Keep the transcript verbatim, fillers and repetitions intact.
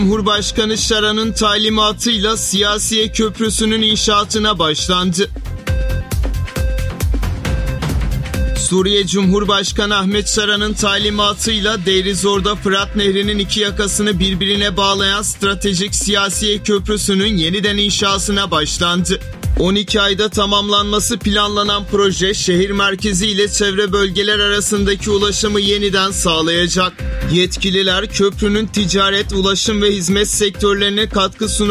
Cumhurbaşkanı Şaran'ın talimatıyla Siyasiye Köprüsü'nün inşaatına başlandı. Suriye Cumhurbaşkanı Ahmet Şaran'ın talimatıyla Deirizor'da Fırat Nehri'nin iki yakasını birbirine bağlayan stratejik Siyasiye Köprüsü'nün yeniden inşasına başlandı. on iki ayda tamamlanması planlanan proje, şehir merkezi ile çevre bölgeler arasındaki ulaşımı yeniden sağlayacak. Yetkililer köprünün ticaret, ulaşım ve hizmet sektörlerine katkı sunarak